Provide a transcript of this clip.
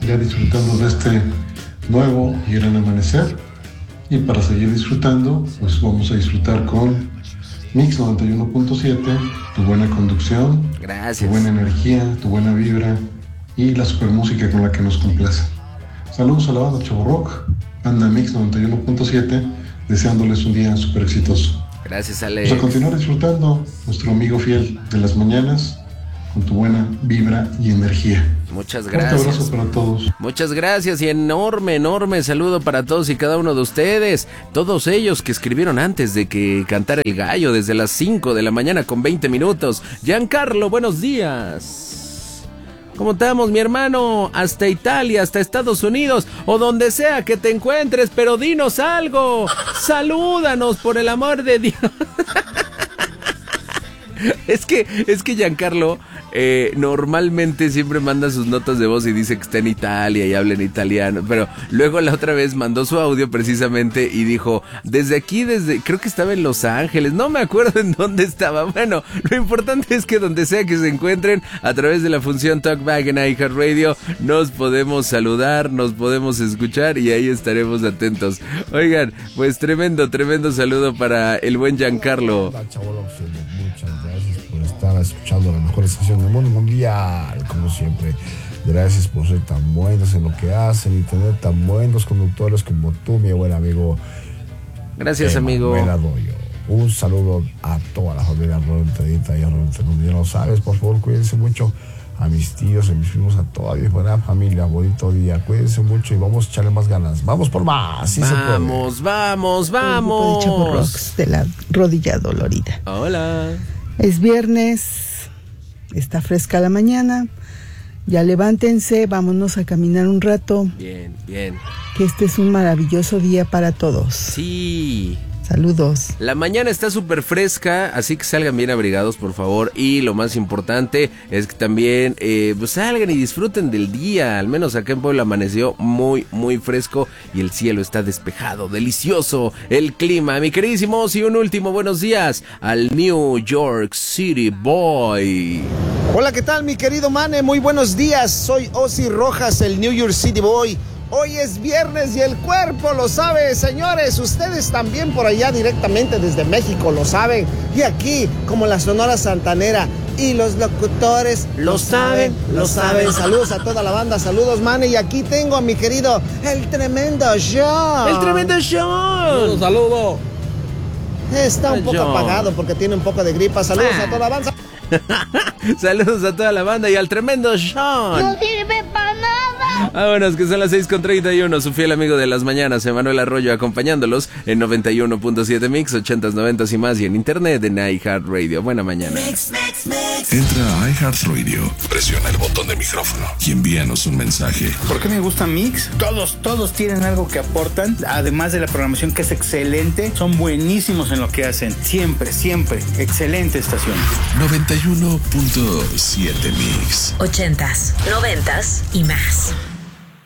ya disfrutando de este nuevo y gran amanecer. Y para seguir disfrutando, pues vamos a disfrutar con Mix 91.7, tu buena conducción, gracias, tu buena energía, tu buena vibra y la super música con la que nos complace. Saludos a la banda Chavo Rock, banda Mix 91.7, deseándoles un día súper exitoso. Gracias, Alex. Vamos a continuar disfrutando, nuestro amigo fiel de las mañanas, con tu buena vibra y energía. Muchas gracias. Un abrazo para todos. Muchas gracias y enorme saludo para todos y cada uno de ustedes. Todos ellos que escribieron antes de que cantara el gallo desde las 5 de la mañana con 20 minutos. Giancarlo, buenos días. ¿Cómo estamos, mi hermano? Hasta Italia, hasta Estados Unidos o donde sea que te encuentres, pero dinos algo. Salúdanos, por el amor de Dios. Es que Giancarlo normalmente siempre manda sus notas de voz y dice que está en Italia y habla en italiano, pero luego la otra vez mandó su audio precisamente y dijo, creo que estaba en Los Ángeles, no me acuerdo en dónde estaba. Bueno, lo importante es que donde sea que se encuentren, a través de la función Talkback en iHeartRadio, nos podemos saludar, nos podemos escuchar y ahí estaremos atentos. Oigan, pues tremendo saludo para el buen Giancarlo. Muchas gracias por estar escuchando la mejor estación del mundo mundial, como siempre. Gracias por ser tan buenos en lo que hacen y tener tan buenos conductores como tú, mi buen amigo. Gracias, amigo. Arroyo. Un saludo a toda la familia Arroyo Entradita y Arroyo Entradita. Ya lo sabes, por favor, cuídense mucho. A mis tíos, a mis primos, a toda mi buena familia, bonito día, cuídense mucho y vamos a echarle más ganas, vamos por más, sí vamos, se puede. Vamos. De Chavo Rocks, de la rodilla dolorida. Hola. Es viernes, está fresca la mañana, ya levántense, vámonos a caminar un rato. Bien. Que este es un maravilloso día para todos. Sí. Saludos. La mañana está súper fresca, así que salgan bien abrigados, por favor. Y lo más importante es que también pues salgan y disfruten del día. Al menos acá en Puebla amaneció muy fresco y el cielo está despejado. Delicioso el clima. Mi queridísimo Ozzy, un último buenos días al New York City Boy. Hola, ¿qué tal, mi querido Mane? Muy buenos días. Soy Ozzy Rojas, el New York City Boy. Hoy es viernes y el cuerpo lo sabe, señores. Ustedes también por allá directamente desde México lo saben. Y aquí, como la Sonora Santanera. Y los locutores lo saben. Saludos a toda la banda, saludos, Mane. Y aquí tengo a mi querido El Tremendo Show. Saludos. Está un poco apagado porque tiene un poco de gripa. Saludos a toda la banda. Saludos a toda la banda y al Tremendo Sean. No sirve para nada. Vámonos, que son las 6:31. Su fiel amigo de las mañanas, Emanuel Arroyo, acompañándolos en 91.7 Mix, 80s, 90s y más, y en internet en iHeartRadio. Buena mañana. Entra a iHeartRadio, presiona el botón de micrófono y envíanos un mensaje. ¿Por qué me gusta Mix? Todos tienen algo que aportan, además de la programación que es excelente. Son buenísimos en lo que hacen. Siempre. Excelente estación. 91.7 Mix. 80s, 90s y más.